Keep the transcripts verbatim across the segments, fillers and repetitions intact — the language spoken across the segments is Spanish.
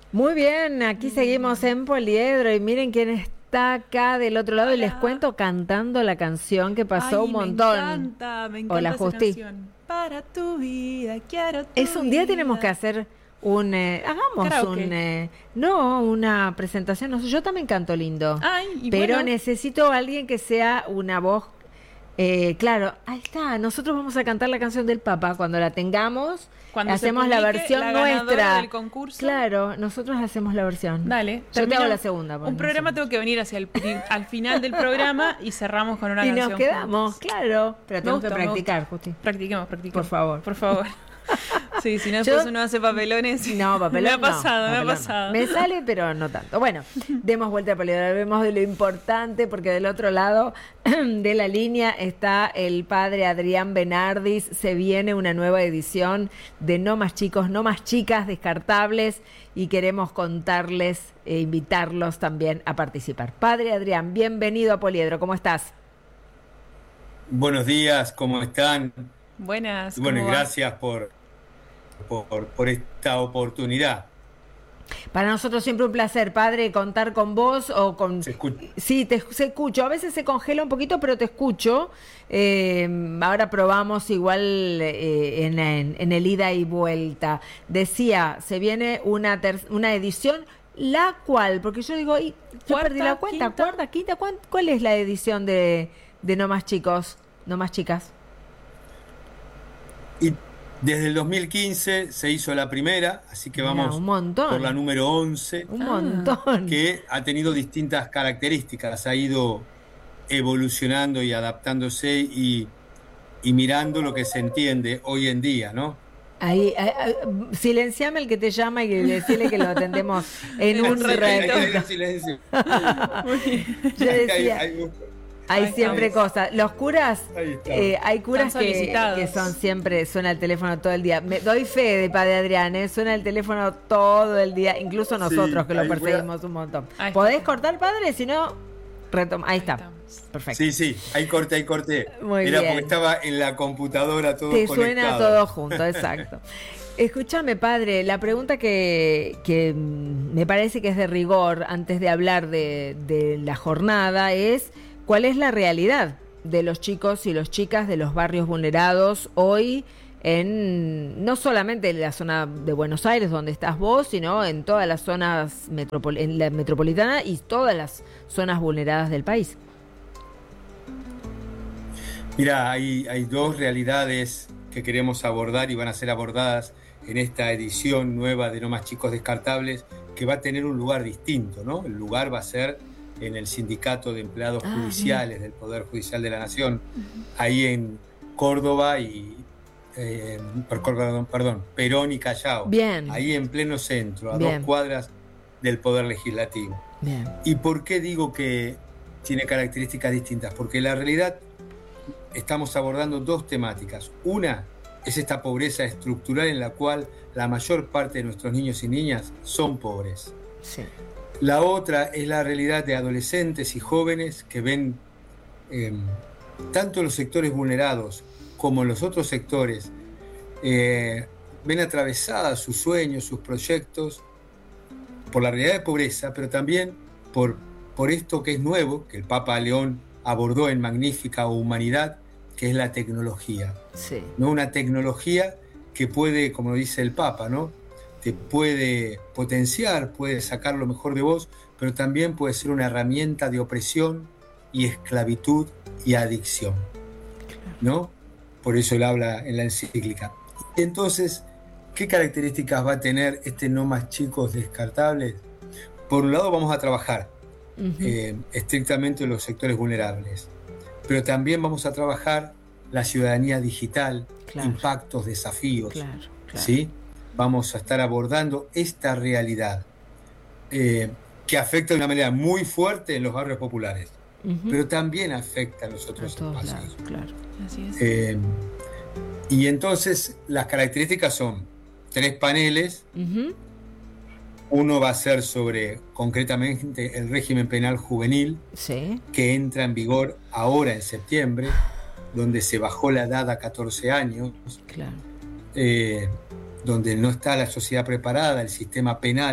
Muy bien, aquí seguimos en Poliedro y miren quién está acá del otro lado. Hola. Y les cuento cantando la canción que pasó. Ay, un montón. Me encanta, me encanta. Hola, esa Justi. Canción. Para tu vida, quiero tu Es un día vida. tenemos que hacer un eh, hagamos Karaoke. un eh, no, una presentación. No sé, yo también canto lindo. Ay, y pero bueno. necesito a alguien que sea una voz. Eh, claro, ahí está. Nosotros vamos a cantar la canción del Papa cuando la tengamos. Cuando hacemos la versión la nuestra del concurso. Claro, nosotros hacemos la versión. Dale. Yo te hago la segunda. Un programa tengo que venir hacia el al final del programa y cerramos con una y canción. Y nos quedamos, juntos. Claro. Pero tenemos gusta, que practicar, Justi. Practiquemos, practiquemos. Por favor. Por favor. Sí, si no después Yo, uno hace papelones. No, papelones. Me ha pasado, no, me ha papelón pasado. No. Me sale, pero no tanto. Bueno, demos vuelta a Poliedro. Vemos de lo importante, porque del otro lado de la línea está el padre Adrián Benardis. Se viene una nueva edición de No Más Chicos, No Más Chicas, descartables. Y queremos contarles e invitarlos también a participar. Padre Adrián, bienvenido a Poliedro. ¿Cómo estás? Buenos días, ¿cómo están? Buenas. Bueno, y gracias por, por, por esta oportunidad. Para nosotros siempre un placer, padre, contar con vos o con... ¿Se escucha? Sí, te se escucho. A veces se congela un poquito, pero te escucho. Eh, ahora probamos igual eh, en, en, en el ida y vuelta. Decía, se viene una, ter una edición, la cual, porque yo digo, yo cuarta, perdí la cuenta, quinta. cuarta, quinta, ¿cuál, ¿cuál es la edición de, de No Más Chicos, No Más Chicas? Y desde el dos mil quince se hizo la primera, así que vamos no, un montón. por la número once. Un ah. montón. Que ha tenido distintas características, ha ido evolucionando y adaptándose y, y mirando lo que se entiende hoy en día, ¿no? Ahí, ahí, ahí silenciame el que te llama y decirle que lo atendemos en un ratito. Silencio. Yo decía... Hay, hay, hay, Hay Ahí siempre estamos. Cosas. Los curas, eh, hay curas que, que son siempre, suena el teléfono todo el día. Me doy fe de padre Adrián, ¿eh? Suena el teléfono todo el día, incluso nosotros sí, que lo perseguimos un montón. ¿Podés cortar, padre? Si no, retoma. Ahí, ahí está. Estamos. Perfecto. Sí, sí, ahí corté, ahí corté. Muy Era bien. Porque estaba en la computadora todo Te conectado. Suena todo junto, exacto. Escúchame, padre, la pregunta que, que me parece que es de rigor antes de hablar de, de la jornada es... ¿Cuál es la realidad de los chicos y las chicas de los barrios vulnerados hoy en no solamente en la zona de Buenos Aires donde estás vos, sino en todas las zonas metropol en la metropolitana y todas las zonas vulneradas del país? Mira, hay, hay dos realidades que queremos abordar y van a ser abordadas en esta edición nueva de No Más Chicos Descartables, que va a tener un lugar distinto, ¿no? El lugar va a ser en el Sindicato de Empleados ah, Judiciales bien. del Poder Judicial de la Nación, uh-huh. ahí en Córdoba y eh, perdón, perdón, Perón y Callao, bien. ahí en pleno centro, a bien. dos cuadras del Poder Legislativo. Bien. ¿Y por qué digo que tiene características distintas? Porque en la realidad estamos abordando dos temáticas. Una es esta pobreza estructural en la cual la mayor parte de nuestros niños y niñas son pobres. Sí. La otra es la realidad de adolescentes y jóvenes que ven, eh, tanto en los sectores vulnerados como en los otros sectores, eh, ven atravesadas sus sueños, sus proyectos, por la realidad de pobreza, pero también por, por esto que es nuevo, que el Papa León abordó en Magnífica Humanidad, que es la tecnología. Sí. ¿No? Una tecnología que puede, como dice el Papa, ¿no? te puede potenciar, puede sacar lo mejor de vos, pero también puede ser una herramienta de opresión y esclavitud y adicción, ¿no? Por eso él habla en la encíclica. Entonces, ¿qué características va a tener este No Más Chicos Descartables? Por un lado vamos a trabajar uh-huh. eh, estrictamente en los sectores vulnerables, pero también vamos a trabajar la ciudadanía digital, claro. impactos, desafíos, claro, claro. ¿sí? Vamos a estar abordando esta realidad eh, que afecta de una manera muy fuerte en los barrios populares, uh-huh. pero también afecta a los otros a espacios. Lados, claro. Así es. Eh, y entonces las características son tres paneles. Uh-huh. Uno va a ser sobre concretamente el régimen penal juvenil, sí. que entra en vigor ahora en septiembre, donde se bajó la edad a catorce años. Claro. Eh, donde no está la sociedad preparada, el sistema penal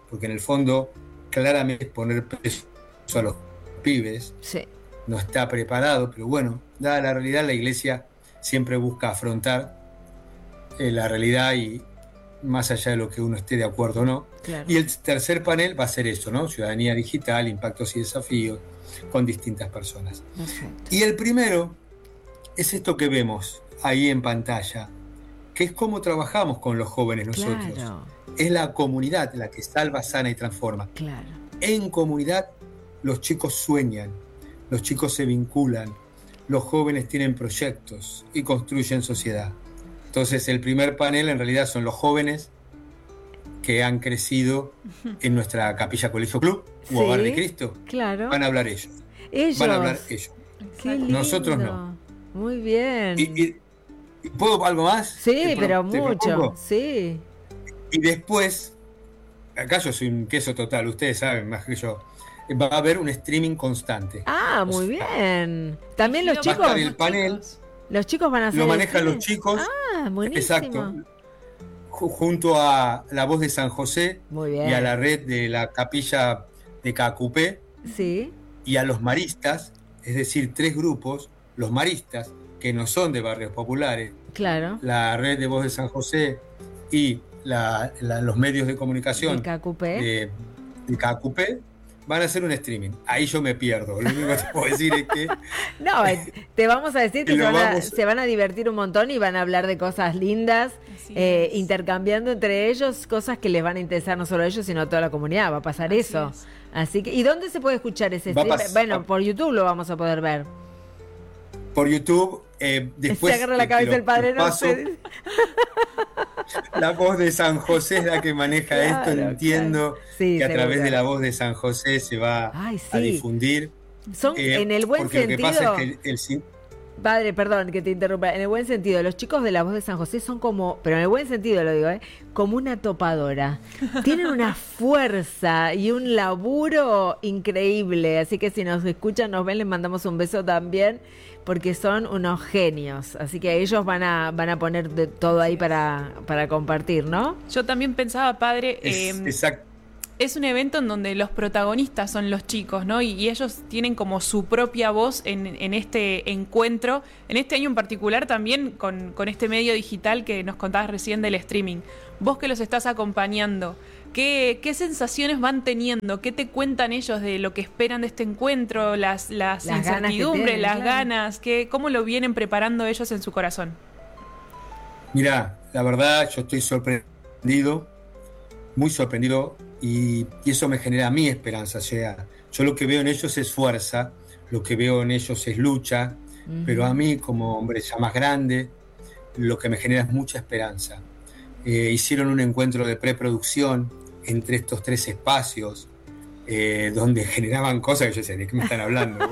porque en el fondo claramente poner preso a los pibes Sí. no está preparado, pero bueno, dada la realidad, la Iglesia siempre busca afrontar eh, la realidad y más allá de lo que uno esté de acuerdo o no. Claro. Y el tercer panel va a ser eso, ¿no? Ciudadanía digital, impactos y desafíos con distintas personas. Perfecto. Y el primero es esto que vemos ahí en pantalla, que es cómo trabajamos con los jóvenes nosotros. Claro, Es la comunidad la que salva, sana y transforma. claro. En comunidad los chicos sueñan, los chicos se vinculan, los jóvenes tienen proyectos y construyen sociedad. Entonces el primer panel en realidad son los jóvenes que han crecido en nuestra Capilla Colegio Club Sí, o Hogar de Cristo. Claro. Van a hablar ellos. Ellos. Van a hablar ellos. Qué lindo. Nosotros no. Muy bien. Y, y- y ¿puedo algo más? sí, Te pro- pero te mucho. propongo. Sí. Y después, acá yo soy un queso total, ustedes saben más que yo. Va a haber un streaming constante. Ah, muy bien. También los Va a chicos. estar el panel. Los chicos van a hacer. Lo el manejan los streaming. chicos. Ah, buenísimo. Exacto. Ju- Junto a la Voz de San José Muy bien. y a la red de la Capilla de Cacupé Sí, y a los maristas, es decir, tres grupos, los maristas, que no son de barrios populares, claro. la red de Voz de San José y la- la- los medios de comunicación El K Q P. de, de Cacupé, van a hacer un streaming. Ahí yo me pierdo. Lo único que te puedo decir es que No, eh, te vamos a decir que Y se lo van, a, vamos- se van a divertir un montón y van a hablar de cosas lindas, Así eh, es. intercambiando entre ellos cosas que les van a interesar no solo a ellos, sino a toda la comunidad. Va a pasar Así eso. es. Así que, ¿y dónde se puede escuchar ese Va a stream? pas- Bueno, por YouTube lo vamos a poder ver. por YouTube, eh, después se agarra la te- te cabeza lo- el padre, te no paso. sé. La Voz de San José es la que maneja Claro, esto. Entiendo claro. Sí, que a través seguro. de la Voz de San José se va Ay, a sí. difundir. Son eh, en el buen porque sentido. lo que pasa es que el, el cin- Padre, perdón que te interrumpa. En el buen sentido, los chicos de la Voz de San José son como, pero en el buen sentido lo digo, ¿eh? Como una topadora. Tienen una fuerza y un laburo increíble. Así que si nos escuchan, nos ven, les mandamos un beso también, porque son unos genios. Así que ellos van a, van a poner de todo ahí para, para compartir, ¿no? Yo también pensaba, padre, es, eh, exact- es un evento en donde los protagonistas son los chicos, ¿no? Y, y ellos tienen como su propia voz en, en este encuentro, en este año en particular también con, con este medio digital que nos contabas recién del streaming. Vos que los estás acompañando, ¿qué, qué sensaciones van teniendo? ¿Qué te cuentan ellos de lo que esperan de este encuentro? Las, las, Las ganas que incertidumbres, tienen, las claro. ganas, ¿qué, ¿cómo lo vienen preparando ellos en su corazón? Mirá, la verdad yo estoy sorprendido, muy sorprendido, y, y eso me genera a mí esperanza. O sea, yo lo que veo en ellos es fuerza, lo que veo en ellos es lucha, Ujú. pero a mí como hombre ya más grande, lo que me genera es mucha esperanza. Eh, hicieron un encuentro de preproducción entre estos tres espacios, eh, donde generaban cosas que yo sé, ¿de qué me están hablando?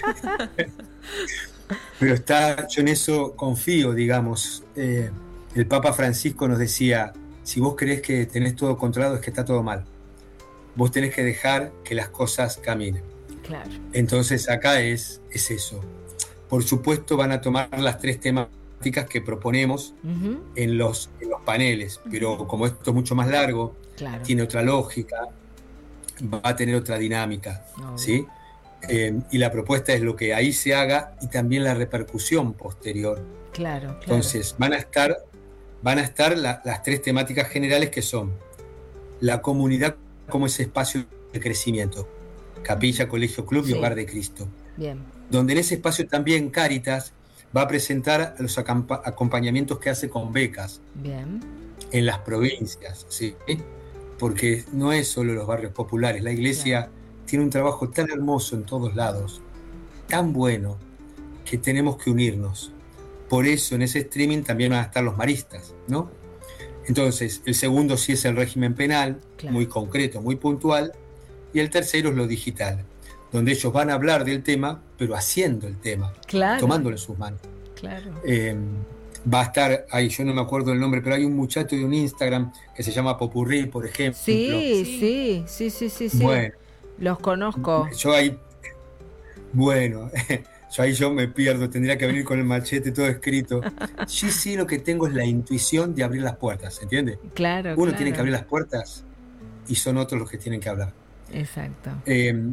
Pero está, yo en eso confío, digamos. Eh, el Papa Francisco nos decía, si vos creés que tenés todo controlado es que está todo mal. Vos tenés que dejar que las cosas caminen. Claro. Entonces acá es, es eso. Por supuesto van a tomar las tres temáticas que proponemos Ujú. en los, en los paneles, pero como esto es mucho más largo, Claro. tiene otra lógica, va a tener otra dinámica, Obvio. ¿sí? Eh, y la propuesta es lo que ahí se haga y también la repercusión posterior. Claro, claro. Entonces van a estar, van a estar la- las tres temáticas generales que son la comunidad como ese espacio de crecimiento, Capilla, Colegio Club Sí. y Hogar de Cristo, Bien. donde en ese espacio también Cáritas va a presentar los acampa- acompañamientos que hace con becas Bien. en las provincias, ¿sí? Porque no es solo los barrios populares, la iglesia tiene un trabajo tan hermoso en todos lados, tan bueno, que tenemos que unirnos. Por eso en ese streaming también van a estar los maristas, ¿no? Entonces, el segundo sí es el régimen penal, Claro. muy concreto, muy puntual, y el tercero es lo digital, donde ellos van a hablar del tema, pero haciendo el tema, Claro. tomándolo en sus manos. Claro. Eh, va a estar ahí, yo no me acuerdo el nombre, pero hay un muchacho de un Instagram que se llama Popurrí, por ejemplo. Sí, Sí. sí, sí, sí, sí, sí. Bueno, Los conozco. yo ahí, bueno, yo ahí yo me pierdo, tendría que venir con el machete todo escrito. Sí, sí, lo que tengo es la intuición de abrir las puertas, ¿entiendes? Claro. Uno claro. tiene que abrir las puertas y son otros los que tienen que hablar. Exacto. Eh,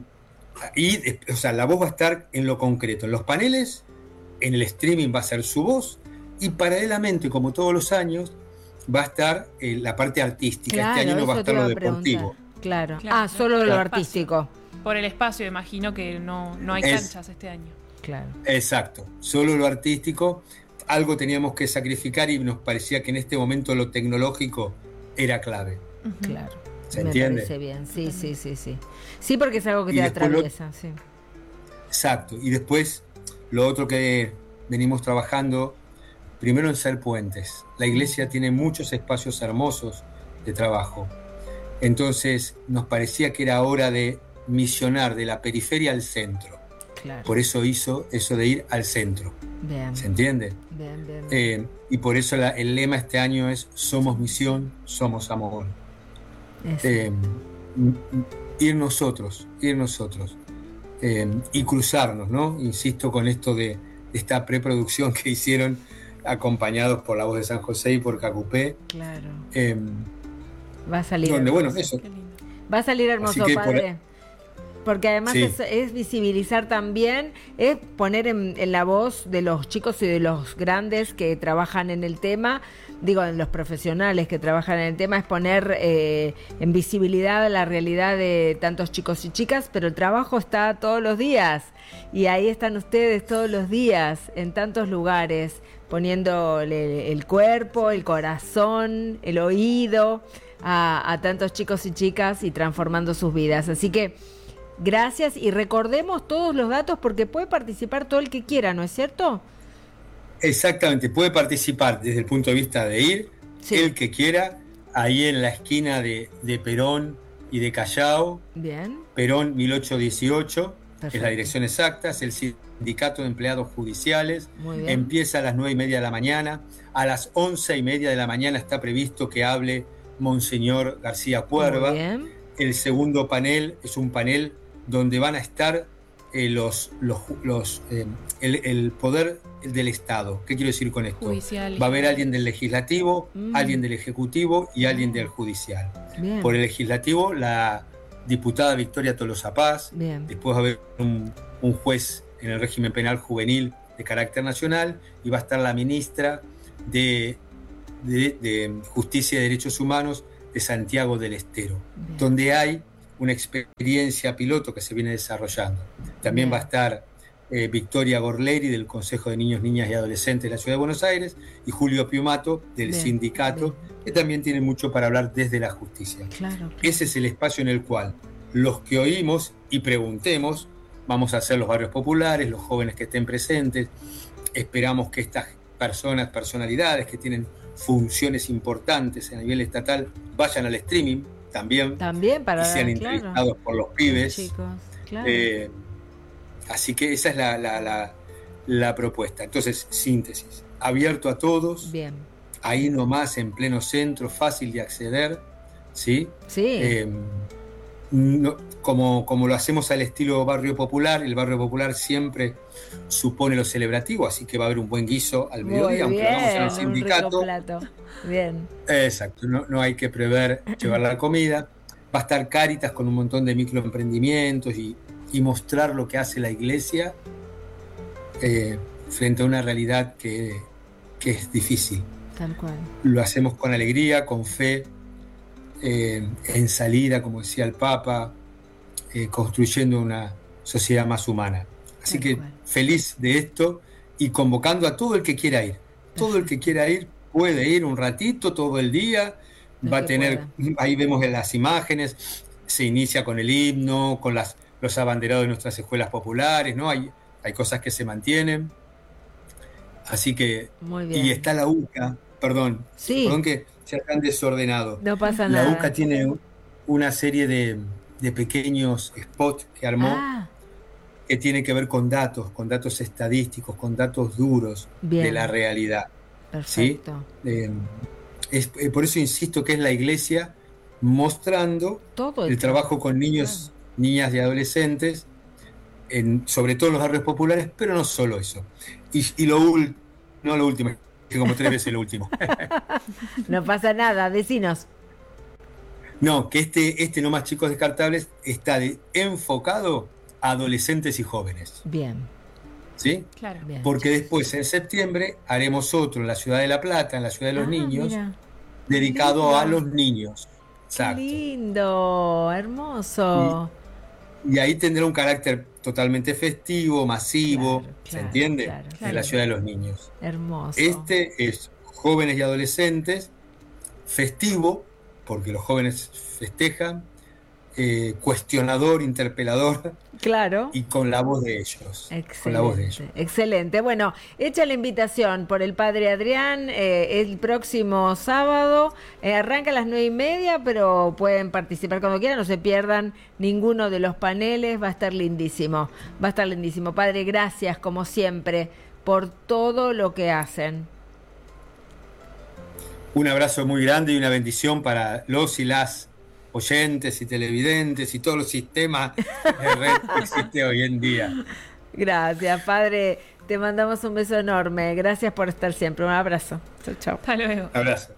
y, o sea, la voz va a estar en lo concreto, en los paneles, en el streaming va a ser su voz, y paralelamente, como todos los años, va a estar eh, la parte artística. Claro, este año no va a eso te estar iba lo a preguntar. deportivo. Claro. Claro, Ah, solo por lo el artístico. espacio. Por el espacio, imagino que no, no hay Es- canchas este año. Claro. Exacto, solo lo artístico. Algo teníamos que sacrificar y nos parecía que en este momento lo tecnológico era clave. Ujú. Claro. ¿Se Me entiende? parece bien. Sí, sí, sí, sí. Sí, porque es algo que Y te después lo- atraviesa, sí. Exacto. Y después, lo otro que venimos trabajando, primero en ser puentes. La iglesia tiene muchos espacios hermosos de trabajo. Entonces, nos parecía que era hora de misionar de la periferia al centro. Claro. Por eso hizo eso de ir al centro. Bien. ¿Se entiende? Bien, bien. Eh, y por eso la- el lema este año es somos misión, somos amor. Eso. Eh, m- m- ir nosotros, ir nosotros. Eh, y cruzarnos, ¿no? Insisto con esto de, de esta preproducción que hicieron acompañados por La Voz de San José y por Cacupé. Claro. Eh, Va a salir. donde, bueno, hermoso. eso. Qué lindo. Va a salir hermoso, Así que por- padre. Porque además Sí. es, es visibilizar también, es poner en, en la voz de los chicos y de los grandes que trabajan en el tema, digo, en los profesionales que trabajan en el tema, es poner eh, en visibilidad la realidad de tantos chicos y chicas, pero el trabajo está todos los días y ahí están ustedes todos los días en tantos lugares, poniéndole el cuerpo, el corazón, el oído a, a tantos chicos y chicas y transformando sus vidas. Así que gracias y recordemos todos los datos porque puede participar todo el que quiera, ¿no es cierto? Exactamente, puede participar desde el punto de vista de ir, Sí. el que quiera, ahí en la esquina de, de Perón y de Callao, Bien. Perón mil ochocientos dieciocho, es Perfecto. la dirección exacta, es el Sindicato de Empleados Judiciales. Muy bien. Empieza a las nueve y media de la mañana. A las once y media de la mañana está previsto que hable Monseñor García Cuerva. Muy bien. El segundo panel es un panel donde van a estar eh, los, los, los, eh, el, el poder del Estado. ¿Qué quiero decir con esto? Judicial. Va a haber alguien del Legislativo, Mm. alguien del Ejecutivo y alguien del Judicial. Bien. Por el Legislativo, la diputada Victoria Tolosa Paz. Bien. Después va a haber un, un juez en el régimen penal juvenil de carácter nacional y va a estar la ministra de, de, de Justicia y Derechos Humanos de Santiago del Estero, Bien. donde hay una experiencia piloto que se viene desarrollando. También Bien. va a estar eh, Victoria Gorleri del Consejo de Niños, Niñas y Adolescentes de la Ciudad de Buenos Aires y Julio Piumato del Bien, sindicato, bien. que también tiene mucho para hablar desde la justicia. Claro. Ese es el espacio en el cual los que oímos y preguntemos, vamos a hacer los barrios populares, los jóvenes que estén presentes, esperamos que estas personas, personalidades que tienen funciones importantes a nivel estatal, vayan al streaming también También para y sean claro. entrevistados por los pibes. Chicos, claro. Eh, así que esa es la, la, la, la propuesta. Entonces, síntesis, abierto a todos, Bien. ahí nomás en pleno centro, fácil de acceder, ¿sí? Sí. Eh, no- como, como lo hacemos al estilo barrio popular, el barrio popular siempre supone lo celebrativo, así que va a haber un buen guiso al Muy mediodía, aunque lo hagamos en el bien, un rico sindicato. plato. Bien. Exacto, no, no hay que prever llevar la comida. Va a estar Cáritas con un montón de microemprendimientos y, y mostrar lo que hace la iglesia eh, frente a una realidad que, que es difícil. Tal cual. Lo hacemos con alegría, con fe, eh, en salida, como decía el Papa, eh, construyendo una sociedad más humana. Así Tal que cual. feliz de esto y convocando a todo el que quiera ir. Todo el que quiera ir puede ir un ratito, todo el día. El Va a que tener, ahí vemos en las imágenes, se inicia con el himno, con las, los abanderados de nuestras escuelas populares, ¿no? Hay, hay cosas que se mantienen. Así que, Muy bien. y está la U C A, perdón, Sí. perdón que sea tan desordenado. No pasa La nada. U C A tiene una serie de, de pequeños spots que armó Ah, que tiene que ver con datos, con datos estadísticos, con datos duros Bien. de la realidad. perfecto. Eh, es, eh, por eso insisto que es la iglesia mostrando Todo el trabajo con niños, niñas y adolescentes, en, sobre todo en los barrios populares, pero no solo eso. Y, y lo ul- no lo último, que como tres veces lo último. No pasa nada, decinos. No, que este, este No Más Chicos Descartables está de, enfocado a adolescentes y jóvenes. Bien. ¿Sí? Claro. Bien. Porque después, en septiembre, haremos otro en la ciudad de La Plata, en la ciudad de los Ah, niños, mira. dedicado Lindo. a los niños. Qué Exacto. lindo, hermoso. Y, y ahí tendrá un carácter totalmente festivo, masivo, Claro, ¿se claro, entiende? claro, En claro. la ciudad de los niños. Hermoso. Este es jóvenes y adolescentes, festivo, porque los jóvenes festejan, eh, cuestionador, interpelador, Claro. y con la voz de ellos. Con la voz de ellos. Excelente, excelente. Bueno, hecha la invitación por el padre Adrián, eh, el próximo sábado, eh, arranca a las nueve y media, pero pueden participar cuando quieran, no se pierdan ninguno de los paneles, va a estar lindísimo, va a estar lindísimo. Padre, gracias como siempre por todo lo que hacen. Un abrazo muy grande y una bendición para los y las oyentes y televidentes y todos los sistemas de red que existe hoy en día. Gracias, padre. Te mandamos un beso enorme. Gracias por estar siempre. Un abrazo. Chau, chau. Hasta luego. Un abrazo.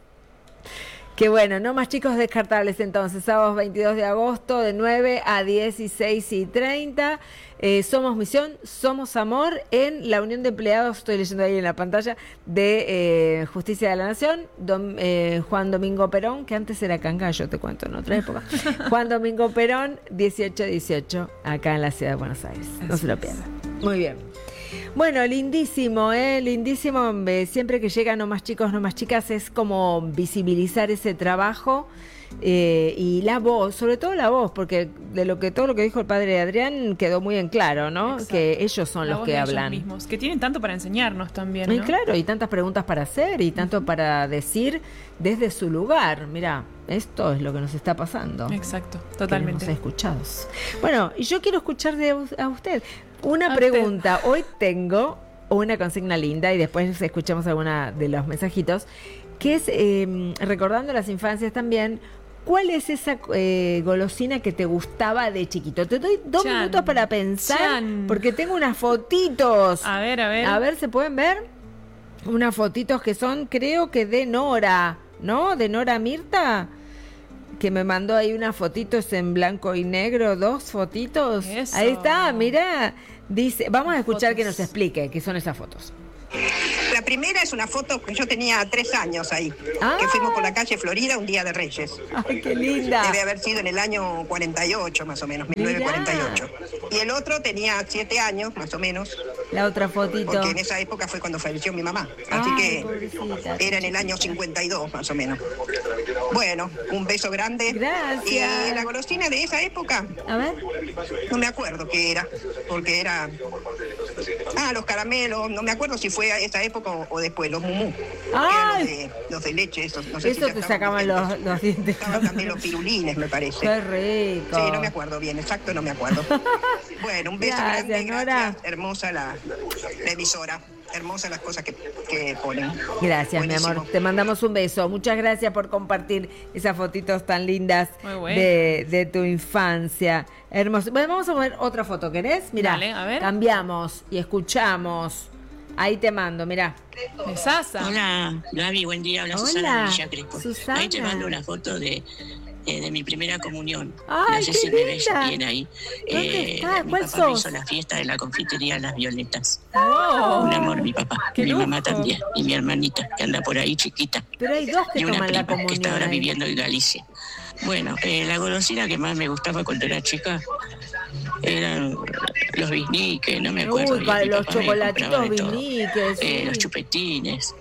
Qué bueno, No Más Chicos Descartables entonces, sábado veintidós de agosto de nueve a dieciséis y treinta. Eh, somos Misión, Somos Amor en la Unión de Empleados, estoy leyendo ahí en la pantalla, de eh, Justicia de la Nación, Dom, eh, Juan Domingo Perón, que antes era Cangallo, te cuento, en otra época. Juan Domingo Perón, dieciocho dieciocho, acá en la ciudad de Buenos Aires. No se lo pierdan. Muy bien. Bueno, lindísimo, ¿eh? Lindísimo. Eh, siempre que llegan No Más Chicos, No Más Chicas, es como visibilizar ese trabajo eh, y la voz, sobre todo la voz, porque de lo que todo lo que dijo el padre Adrián quedó muy en claro, ¿no? Exacto. Que ellos son La los voz que de ellos hablan. mismos, que tienen tanto para enseñarnos también, ¿no? Y claro, y tantas preguntas para hacer y tanto para decir desde su lugar. Mira, esto es lo que nos está pasando. Exacto, Queremos totalmente. ser escuchados. Bueno, y yo quiero escuchar de u- a usted. Una A pregunta. Hoy tengo una consigna linda y después escuchamos alguna de los mensajitos, que es, eh, recordando las infancias también, ¿cuál es esa eh, golosina que te gustaba de chiquito? Te doy dos Chan, minutos para pensar, chan. porque tengo unas fotitos. A ver, a ver. A ver, ¿se pueden ver? Unas fotitos que son, creo que de Nora, ¿no? De Nora Mirta, que me mandó ahí unas fotitos en blanco y negro, dos fotitos. Eso. Ahí está, mira. Dice, vamos a escuchar Fotos. que nos explique qué son esas fotos. La primera es una foto que yo tenía tres años ahí, Ah. que fuimos por la calle Florida un día de Reyes. Ay, qué linda. Debe haber sido en el año cuarenta y ocho, más o menos, mil novecientos cuarenta y ocho. Y el otro tenía siete años, más o menos, La otra fotito. porque en esa época fue cuando falleció mi mamá. Así Ay, que pobrecita. era en el año cincuenta y dos, más o menos. Bueno, un beso grande. Gracias. Y la golosina de esa época, A ver. no me acuerdo qué era, porque era... Ah, los caramelos, no me acuerdo si fue a esa época o, o después, los mumú. ¡Ay! Eran los de, los de leche, esos. No sé si Eso ya te estaban sacaban vigentes. los, los dientes. Estaban también los pirulines, me parece. Qué rico. Sí, no me acuerdo bien, exacto, no me acuerdo. Bueno, un beso Gracias, grande, Nora. gracias. Hermosa la, la emisora, hermosas las cosas que, que ponen. Gracias, mi Buenísimo. amor. Te mandamos un beso. Muchas gracias por compartir esas fotitos tan lindas Muy bueno. de, de tu infancia. Hermoso. Bueno, vamos a ver otra foto, ¿querés? Mirá, Dale, a ver. cambiamos y escuchamos. Ahí te mando, mirá. De Sasa. Hola, Gaby, buen día. Hola, Hola, Susana Villa Crespo. Susana. Ahí te mando una foto de, eh, de mi primera comunión. Ay, no sé qué si me ves linda. bien ahí. ¿Dónde está? Mi ¿Cuál papá me sos? hizo la fiesta de la confitería Las Violetas. Oh, Un amor, mi papá. qué Mi mamá lujo. también. Y mi hermanita, que anda por ahí chiquita. pero hay dos que Y una toman la prima que comunión. está ahora ahí. viviendo en Galicia. Bueno, eh, la golosina que más me gustaba cuando era chica eran los bisniques, no me acuerdo. Uy, bien, pa- mi los papá me chocolatitos compraba de todo. bisniques, Eh, sí. Los chupetines.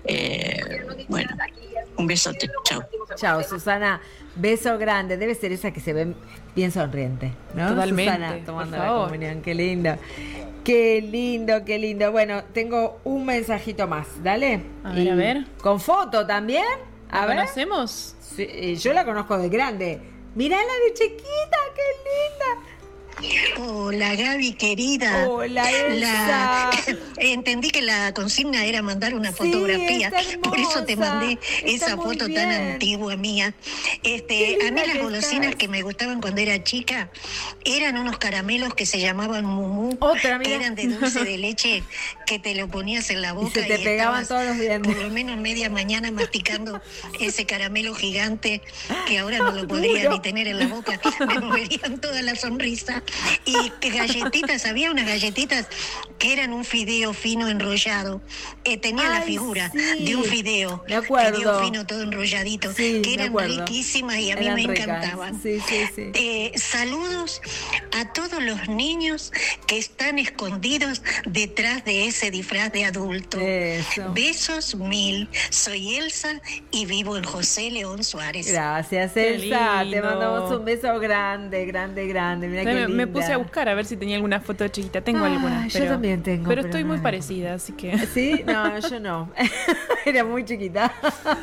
Eh, bueno, un besote. Chao. Chao, Susana. Beso grande. Debe ser esa que se ve bien sonriente, ¿no? Totalmente, Susana por tomando la favor. comunión. Qué lindo. Qué lindo, qué lindo. Bueno, tengo un mensajito más. Dale. A ver, a ver. ¿Con foto también? A ¿La ver. conocemos? Sí, eh, yo la conozco de grande. Mirala de chiquita, qué linda. Hola, Gaby, querida. Hola, Elsa. La... Entendí que la consigna era mandar una Sí, fotografía, está hermosa, por eso te mandé está esa muy foto bien. tan antigua mía. Este, Qué a mí linda las que golosinas estás. que me gustaban cuando era chica eran unos caramelos que se llamaban mumú. Otra, mira. Eran de dulce de leche que te lo ponías en la boca se te pegaban estabas todos los dientes. por lo menos media mañana masticando ese caramelo gigante que ahora no lo podría Duro. ni tener en la boca, me moverían toda la sonrisa. Y que galletitas, había unas galletitas que eran un fideo fino enrollado. Eh, tenía la Ay, figura sí. de un fideo. Me acuerdo. Fideo fino todo enrolladito, Sí, que me eran acuerdo. riquísimas y a mí Eran me ricas. encantaban. Sí, sí, sí. Eh, saludos a todos los niños que están escondidos detrás de ese disfraz de adulto. Eso. Besos mil. Soy Elsa y vivo en José León Suárez. Gracias, Qué Elsa. Te lindo. mandamos un beso grande, grande, grande. Mira qué me, linda. me puse a buscar a ver si tenía alguna foto chiquita. Tengo Ah, algunas. yo Pero, también tengo, Pero pero estoy no muy la parecida, así que. ¿Sí? No, yo no. Era muy chiquita.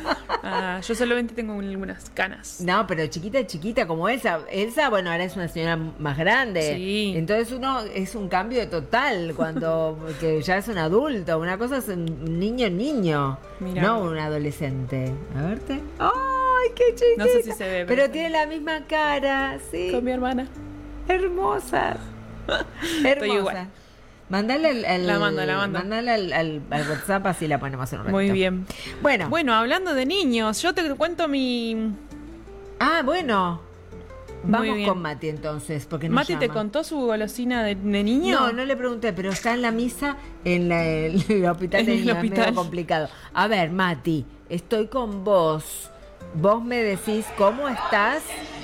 Ah, yo solamente tengo algunas canas. No, pero chiquita, chiquita como Elsa. Elsa, bueno, ahora es una señora más grande. Sí. Entonces uno es un cambio total cuando que ya es un adulto. Una cosa es un niño, niño. Mirá. No un adolescente. A verte. ¡Ay, qué chiquita! No sé si se ve, Pero, pero- tiene la misma cara, sí. Con mi hermana. Hermosas. Estoy Hermosas. igual. Mándale al, al- La mando, la mando. Mándale al, al- al WhatsApp, así la ponemos en un ratito. Muy bien. Bueno. Bueno, hablando de niños, yo te cuento mi. Ah, bueno. Muy Vamos bien. con Mati entonces, porque nos ¿Mati te llama. contó su golosina de, de niño? No, no le pregunté, pero está en la misa en la- el, hospital de En el niños, es medio hospital. complicado. A ver, Mati, estoy con vos. Vos me decís cómo estás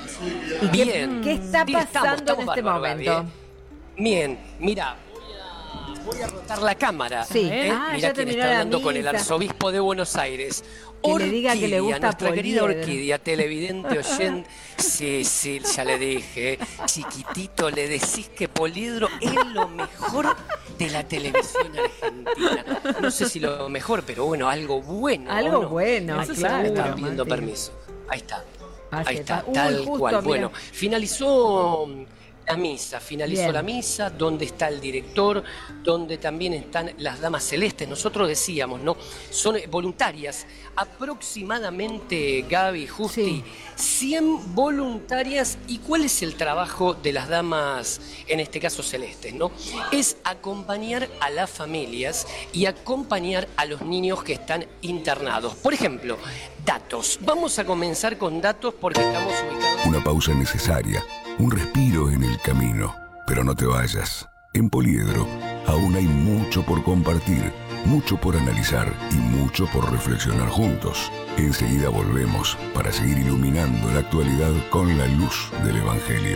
y qué- Bien. qué, está Sí, pasando estamos, estamos en este bárbaros, momento. Gaby, ¿eh? Bien, mira, voy a, voy a rotar la cámara. Sí. ¿eh? Ah, mira ya quién terminó está la hablando con el misa. arzobispo de Buenos Aires. Que le diga que le gusta nuestra querida Poliedro. Orquídea, televidente oyente. Sí, sí, ya le dije. Chiquitito, le decís que Poliedro es lo mejor de la televisión argentina. No sé si lo mejor, pero bueno, algo bueno. Algo ¿o no? bueno, Eso claro, me están pidiendo Mati. permiso. Ahí está. Pase, Ahí está, pa- Uy, tal justo, cual. mira. Bueno, finalizó la misa, finalizó Bien. la misa, donde está el director, donde también están las damas celestes. Nosotros decíamos, ¿no? Son voluntarias, aproximadamente, Gaby, Justi, Sí. cien voluntarias. ¿Y cuál es el trabajo de las damas, en este caso celestes, ¿no? Es acompañar a las familias y acompañar a los niños que están internados. Por ejemplo, datos. Vamos a comenzar con datos porque estamos ubicados... Una pausa necesaria, un respiro en el camino. Pero no te vayas. En Poliedro aún hay mucho por compartir, mucho por analizar y mucho por reflexionar juntos. Enseguida volvemos para seguir iluminando la actualidad con la luz del Evangelio.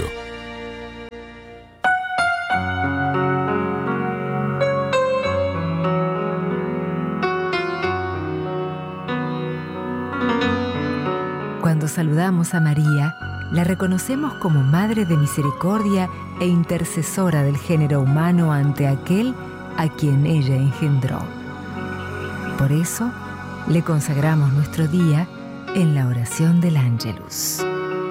Cuando saludamos a María, la reconocemos como Madre de Misericordia e intercesora del género humano ante aquel a quien ella engendró. Por eso, le consagramos nuestro día en la oración del Ángelus.